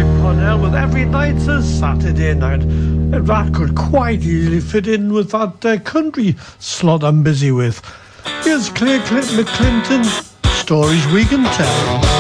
Parnell with Every Night's a Saturday Night. That could quite easily fit in with that country slot I'm busy with. Here's Claire McClinton, Stories We Can Tell.